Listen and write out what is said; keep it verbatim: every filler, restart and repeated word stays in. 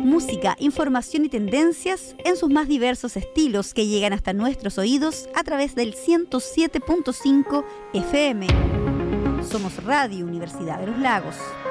Música, información y tendencias en sus más diversos estilos que llegan hasta nuestros oídos a través del ciento siete punto cinco F M. Somos Radio Universidad de los Lagos.